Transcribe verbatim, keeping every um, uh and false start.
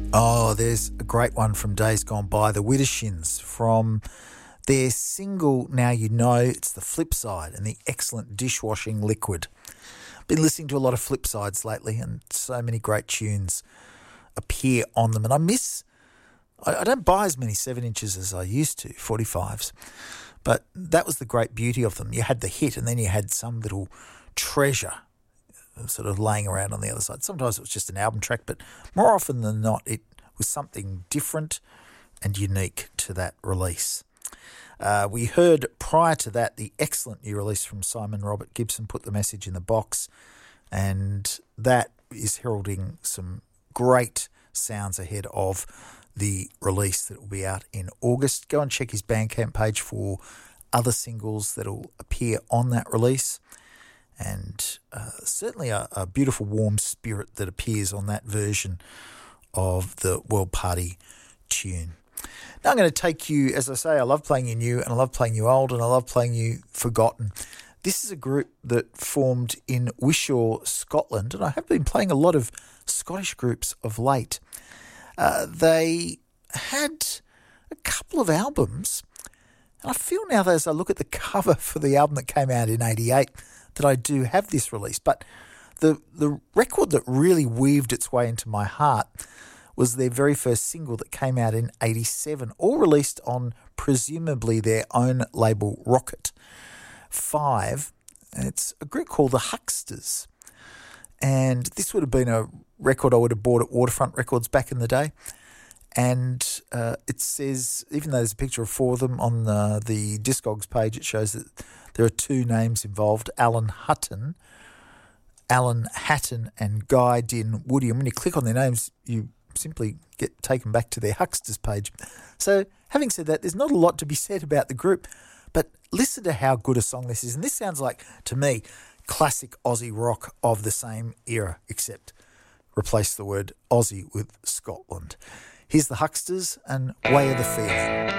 Oh, there's a great one from days gone by, the Widdershins, from their single Now You Know. It's the flip side and the excellent dishwashing liquid. Been listening to a lot of flip sides lately, and so many great tunes appear on them. And I miss, I, I don't buy as many seven inches as I used to, forty-fives, but that was the great beauty of them. You had the hit and then you had some little treasure sort of laying around on the other side. Sometimes it was just an album track, but more often than not, it was something different and unique to that release. Uh, we heard prior to that the excellent new release from Simon Robert Gibson, Put the Message in the Box, and that is heralding some great sounds ahead of the release that will be out in August. Go and check his Bandcamp page for other singles that will appear on that release. And uh, certainly a, a beautiful warm spirit that appears on that version of the World Party tune. Now I'm going to take you, as I say, I love playing you new and I love playing you old and I love playing you forgotten. This is a group that formed in Wishaw, Scotland, and I have been playing a lot of Scottish groups of late. Uh, they had a couple of albums, and I feel now that as I look at the cover for the album that came out in eighty-eight, that I do have this release. But the the record that really weaved its way into my heart was their very first single that came out in eighty-seven, all released on presumably their own label Rocket five. It's a group called the Hucksters. And this would have been a record I would have bought at Waterfront Records back in the day. And uh, it says, even though there's a picture of four of them on the, the Discogs page, it shows that there are two names involved, Alan Hutton, Alan Hatton and Guy Din Woody. And when you click on their names, you simply get taken back to their Hucksters page. So having said that, there's not a lot to be said about the group, but listen to how good a song this is. And this sounds like, to me, classic Aussie rock of the same era, except replace the word Aussie with Scotland. Here's the Hucksters and Way of the Feeling.